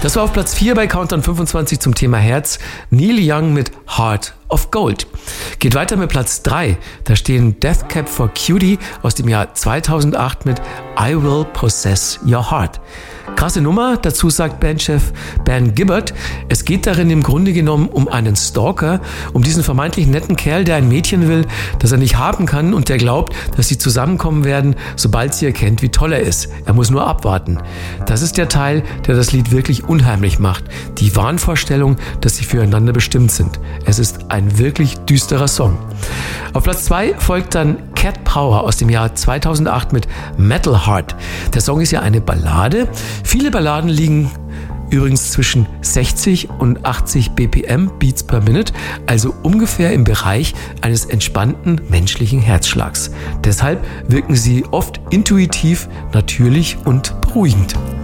Das war auf Platz 4 bei Countdown 25 zum Thema Herz. Neil Young mit Heart of Gold. Geht weiter mit Platz 3. Da stehen Death Cab for Cutie aus dem Jahr 2008 mit I Will Possess Your Heart. Krasse Nummer, dazu sagt Bandchef Ben Gibbard, es geht darin im Grunde genommen um einen Stalker, um diesen vermeintlich netten Kerl, der ein Mädchen will, das er nicht haben kann und der glaubt, dass sie zusammenkommen werden, sobald sie erkennt, wie toll er ist. Er muss nur abwarten. Das ist der Teil, der das Lied wirklich unheimlich macht. Die Wahnvorstellung, dass sie füreinander bestimmt sind. Es ist ein wirklich düsterer Song. Auf Platz 2 folgt dann Cat Power aus dem Jahr 2008 mit Metal Heart. Der Song ist ja eine Ballade. Viele Balladen liegen übrigens zwischen 60 und 80 BPM, Beats per Minute, also ungefähr im Bereich eines entspannten menschlichen Herzschlags. Deshalb wirken sie oft intuitiv, natürlich und beruhigend.